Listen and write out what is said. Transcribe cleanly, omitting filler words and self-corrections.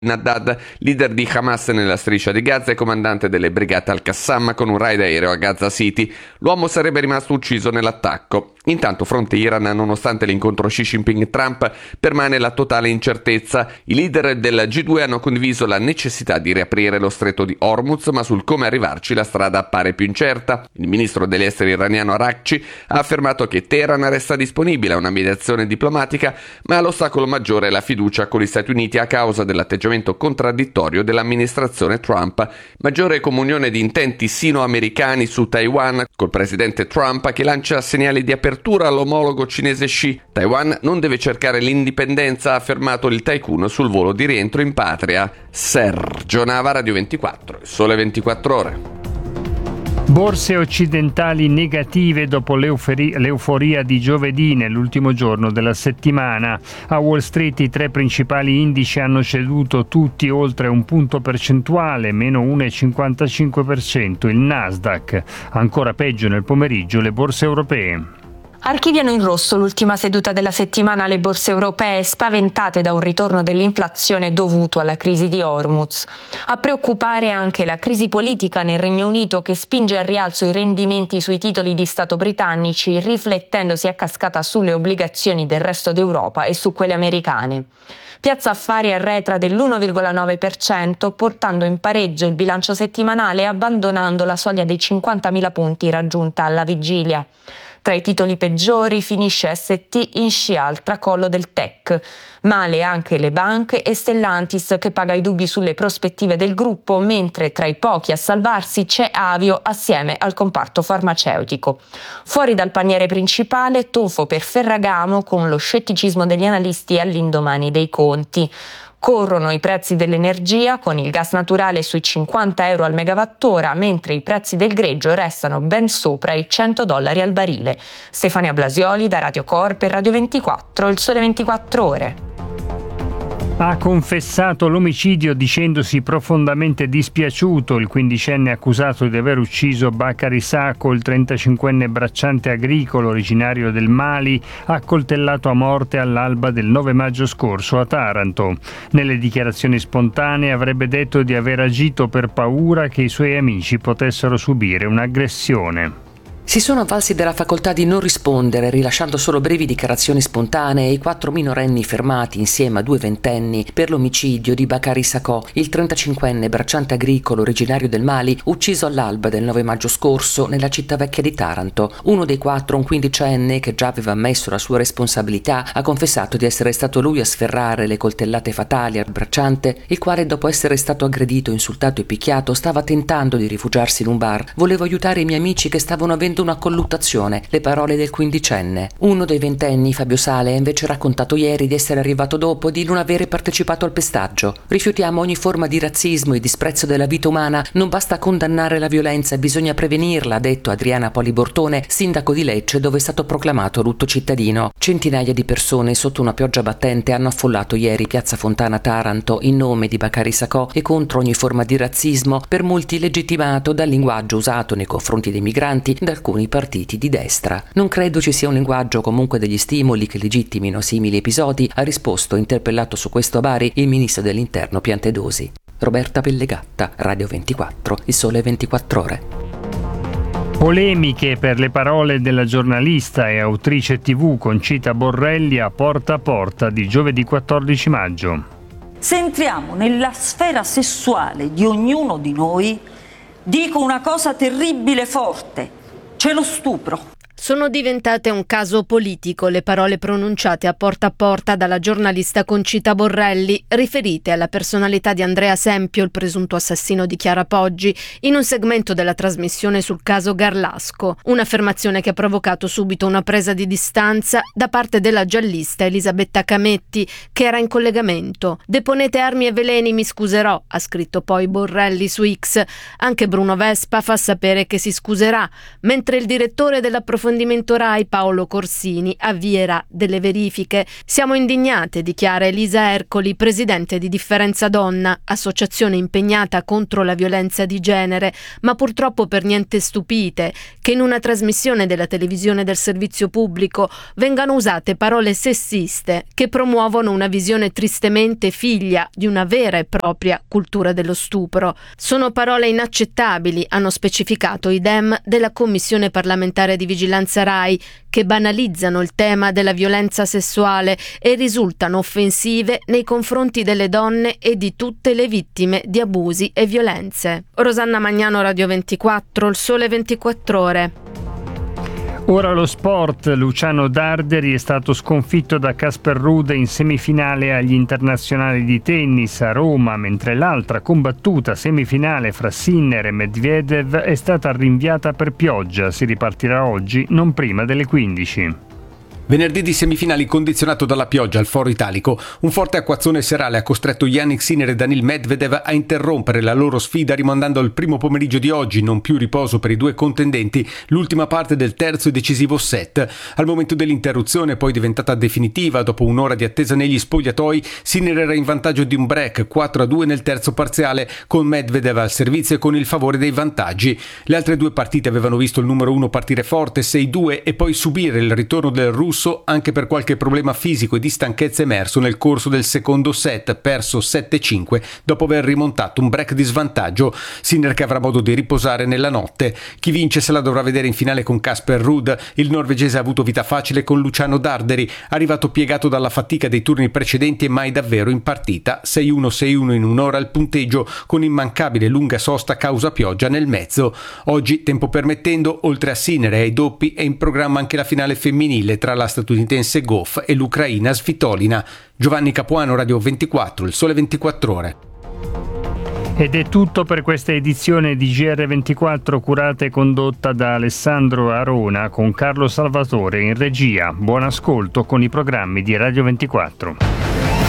Haddad, leader di Hamas nella striscia di Gaza e comandante delle brigate al-Qassam, con un raid aereo a Gaza City. L'uomo sarebbe rimasto ucciso nell'attacco. Intanto, fronte Iran, nonostante l'incontro Xi Jinping-Trump, permane la totale incertezza. I leader del G2 hanno condiviso la necessità di riaprire lo stretto di Hormuz, ma sul come arrivarci la strada appare più incerta. Il ministro degli esteri iraniano Araghchi ha affermato che Teheran resta disponibile a una mediazione diplomatica, ma l'ostacolo maggiore è la fiducia con gli Stati Uniti a causa dell'atteggiamento contraddittorio dell'amministrazione Trump. Maggiore comunione di intenti sino-americani su Taiwan, col presidente Trump che lancia segnali di apertura all'omologo cinese Xi. Taiwan non deve cercare l'indipendenza, ha affermato il tycoon sul volo di rientro in patria. Sergio Nava, Radio 24, Sole 24 Ore. Borse occidentali negative dopo l'euforia di giovedì, nell'ultimo giorno della settimana. A Wall Street i tre principali indici hanno ceduto tutti oltre un punto percentuale, meno 1,55%. Il Nasdaq. Ancora peggio nel pomeriggio le borse europee. Archiviano in rosso l'ultima seduta della settimana le borse europee, spaventate da un ritorno dell'inflazione dovuto alla crisi di Hormuz. A preoccupare anche la crisi politica nel Regno Unito, che spinge al rialzo i rendimenti sui titoli di Stato britannici, riflettendosi a cascata sulle obbligazioni del resto d'Europa e su quelle americane. Piazza Affari arretra dell'1,9%, portando in pareggio il bilancio settimanale e abbandonando la soglia dei 50.000 punti raggiunta alla vigilia. Tra i titoli peggiori finisce ST in scia al tracollo del tech. Male anche le banche e Stellantis, che paga i dubbi sulle prospettive del gruppo, mentre tra i pochi a salvarsi c'è Avio assieme al comparto farmaceutico. Fuori dal paniere principale, tonfo per Ferragamo con lo scetticismo degli analisti all'indomani dei conti. Corrono i prezzi dell'energia, con il gas naturale sui 50 euro al megawattora, mentre i prezzi del greggio restano ben sopra i $100 al barile. Stefania Blasioli da Radio Corp e Radio 24, il Sole 24 Ore. Ha confessato l'omicidio dicendosi profondamente dispiaciuto il quindicenne accusato di aver ucciso Bakary Sako, il 35enne bracciante agricolo originario del Mali, accoltellato a morte all'alba del 9 maggio scorso a Taranto. Nelle dichiarazioni spontanee avrebbe detto di aver agito per paura che i suoi amici potessero subire un'aggressione. Si sono avvalsi della facoltà di non rispondere, rilasciando solo brevi dichiarazioni spontanee, i 4 minorenni fermati insieme a 2 ventenni per l'omicidio di Bakary Sako, il 35enne bracciante agricolo originario del Mali, ucciso all'alba del 9 maggio scorso nella città vecchia di Taranto. Uno dei 4, un quindicenne che già aveva ammesso la sua responsabilità, ha confessato di essere stato lui a sferrare le coltellate fatali al bracciante, il quale, dopo essere stato aggredito, insultato e picchiato, stava tentando di rifugiarsi in un bar. Volevo aiutare i miei amici che stavano avendo una colluttazione, le parole del quindicenne. Uno dei ventenni, Fabio Sale, ha invece raccontato ieri di essere arrivato dopo e di non avere partecipato al pestaggio. Rifiutiamo ogni forma di razzismo e disprezzo della vita umana, non basta condannare la violenza, bisogna prevenirla, ha detto Adriana Polibortone, sindaco di Lecce, dove è stato proclamato lutto cittadino. Centinaia di persone sotto una pioggia battente hanno affollato ieri Piazza Fontana Taranto in nome di Bakary Sako e contro ogni forma di razzismo, per molti legittimato dal linguaggio usato nei confronti dei migranti da alcuni partiti di destra. Non credo ci sia un linguaggio, comunque, degli stimoli che legittimino simili episodi, ha risposto, interpellato su questo a Bari, il ministro dell'Interno Piantedosi. Roberta Pellegatta, Radio 24, il Sole 24 Ore. Polemiche per le parole della giornalista e autrice TV Concita Borrelli a Porta di giovedì 14 maggio. Se entriamo nella sfera sessuale di ognuno di noi, dico una cosa terribile forte: c'è lo stupro. Sono diventate un caso politico le parole pronunciate a porta dalla giornalista Concita Borrelli, riferite alla personalità di Andrea Sempio, il presunto assassino di Chiara Poggi, in un segmento della trasmissione sul caso Garlasco. Un'affermazione che ha provocato subito una presa di distanza da parte della giallista Elisabetta Cametti, che era in collegamento. «Deponete armi e veleni, mi scuserò», ha scritto poi Borrelli su X. Anche Bruno Vespa fa sapere che si scuserà, mentre il direttore dell'approfondimento dell'approfondimento Rai Paolo Corsini avvierà delle verifiche. Siamo indignate, dichiara Elisa Ercoli, presidente di Differenza Donna, associazione impegnata contro la violenza di genere, ma purtroppo per niente stupite che in una trasmissione della televisione del servizio pubblico vengano usate parole sessiste che promuovono una visione tristemente figlia di una vera e propria cultura dello stupro. Sono parole inaccettabili, hanno specificato i Dem della Commissione parlamentare di vigilanza Rai, che banalizzano il tema della violenza sessuale e risultano offensive nei confronti delle donne e di tutte le vittime di abusi e violenze. Rosanna Magnano, Radio 24, Il Sole 24 Ore. Ora lo sport. Luciano Darderi è stato sconfitto da Casper Ruud in semifinale agli internazionali di tennis a Roma, mentre l'altra combattuta semifinale fra Sinner e Medvedev è stata rinviata per pioggia. Si ripartirà oggi, non prima delle 15. Venerdì di semifinali condizionato dalla pioggia al Foro Italico, un forte acquazzone serale ha costretto Jannik Sinner e Daniil Medvedev a interrompere la loro sfida rimandando al primo pomeriggio di oggi, non più riposo per i due contendenti, l'ultima parte del terzo e decisivo set. Al momento dell'interruzione, poi diventata definitiva, dopo un'ora di attesa negli spogliatoi, Sinner era in vantaggio di un break 4-2 nel terzo parziale, con Medvedev al servizio e con il favore dei vantaggi. Le altre due partite avevano visto il numero 1 partire forte 6-2 e poi subire il ritorno del russo anche per qualche problema fisico e di stanchezza emerso nel corso del secondo set, perso 7-5 dopo aver rimontato un break di svantaggio. Sinner che avrà modo di riposare nella notte. Chi vince se la dovrà vedere in finale con Casper Ruud. Il norvegese ha avuto vita facile con Luciano Darderi, arrivato piegato dalla fatica dei turni precedenti e mai davvero in partita. 6-1 in un'ora al punteggio, con immancabile lunga sosta causa pioggia nel mezzo. Oggi, tempo permettendo, oltre a Sinner e ai doppi, è in programma anche la finale femminile tra la statunitense Goff e l'ucraina Svitolina. Giovanni Capuano, Radio 24, Il Sole 24 Ore. Ed è tutto per questa edizione di GR24, curata e condotta da Alessandro Arona con Carlo Salvatore in regia. Buon ascolto con i programmi di Radio 24.